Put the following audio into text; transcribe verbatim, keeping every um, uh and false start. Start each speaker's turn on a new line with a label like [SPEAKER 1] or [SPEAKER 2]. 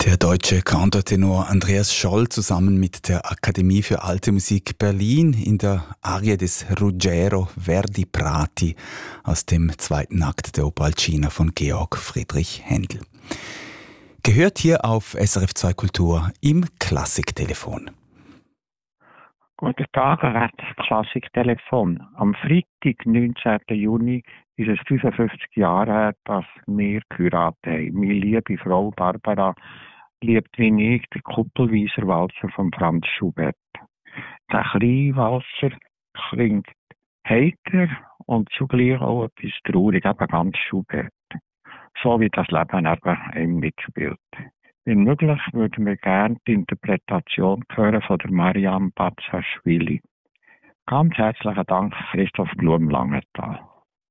[SPEAKER 1] Der deutsche Countertenor Andreas Scholl zusammen mit der Akademie für Alte Musik Berlin in der Arie des Ruggero Verdi Prati aus dem zweiten Akt der Oper Alcina von Georg Friedrich Händel. Gehört hier auf S R F zwei Kultur im Klassiktelefon.
[SPEAKER 2] Guten Tag, das Klassiktelefon. Am Freitag, neunzehnten Juni, ist es fünfundfünfzig Jahre her, dass wir geheiratet haben. Meine liebe Frau Barbara liebt wie ich den Kuppelweiser Walzer von Franz Schubert. Der kleine Walzer klingt heiter und zugleich auch etwas traurig, eben ganz Schubert. So wie das Leben eben ihm mitspielt. Wenn möglich würden wir gerne die Interpretation hören von der Mariam Bazaschwili. Ganz herzlichen Dank, Christoph Blum-Langenthal.